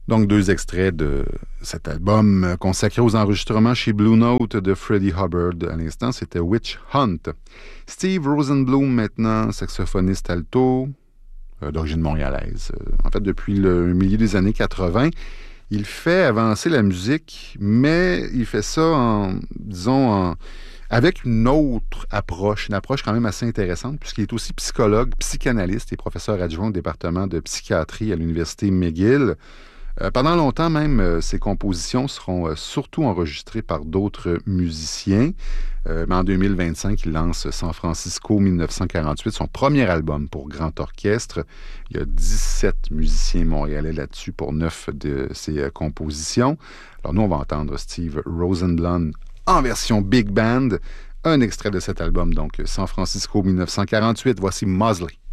Donc, deux extraits de cet album consacré aux enregistrements chez Blue Note de Freddie Hubbard. À l'instant, c'était Witch Hunt. Steve Rosenblum, maintenant, saxophoniste alto, d'origine montréalaise. En fait, depuis le milieu des années 80, il fait avancer la musique, mais il fait ça avec une autre approche, une approche quand même assez intéressante, puisqu'il est aussi psychologue, psychanalyste et professeur adjoint au département de psychiatrie à l'Université McGill. Pendant longtemps même, ses compositions seront surtout enregistrées par d'autres musiciens. Mais en 2025, il lance San Francisco 1948, son premier album pour grand orchestre. Il y a 17 musiciens montréalais là-dessus pour 9 de ses compositions. Alors nous, on va entendre Steve Rosenblum en version big band. Un extrait de cet album, donc San Francisco 1948. Voici Mosley.